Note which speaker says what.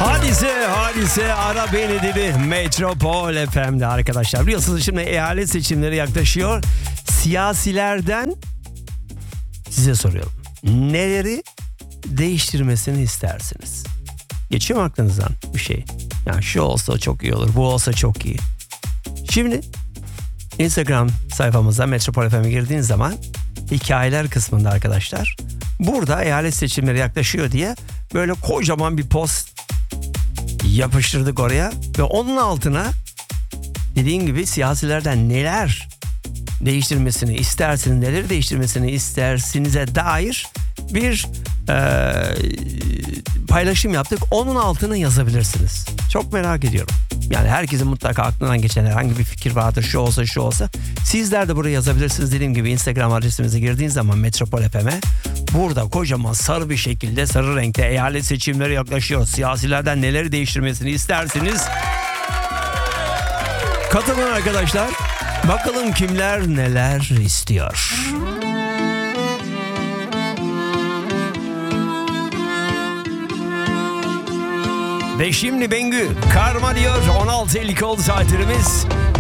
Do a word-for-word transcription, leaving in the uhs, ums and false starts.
Speaker 1: Hadise, hadise ara beni dedi Metropol F M'de arkadaşlar. Biliyorsunuz şimdi eyalet seçimleri yaklaşıyor. Siyasilerden size soruyorum. Neleri değiştirmesini istersiniz? Geçiyor mu aklınızdan bir şey? Yani şu olsa çok iyi olur, bu olsa çok iyi. Şimdi Instagram sayfamıza Metropol F M'e girdiğiniz zaman hikayeler kısmında arkadaşlar, burada eyalet seçimleri yaklaşıyor diye böyle kocaman bir post yapıştırdık oraya ve onun altına dediğim gibi siyasilerden neler değiştirmesini istersiniz, neleri değiştirmesini istersinize dair bir e, paylaşım yaptık. Onun altına yazabilirsiniz. Çok merak ediyorum. Yani herkesin mutlaka aklından geçen herhangi bir fikir vardır. Şu olsa şu olsa. Sizler de buraya yazabilirsiniz. Dediğim gibi Instagram adresimize girdiğiniz zaman Metropol F M'e burada kocaman sarı bir şekilde, sarı renkte eyalet seçimleri yaklaşıyor. Siyasilerden neleri değiştirmesini istersiniz? Katılın arkadaşlar. Bakalım kimler neler istiyor. Ve şimdi Bengü Karma diyor. on altı elli oldu saatlerimiz.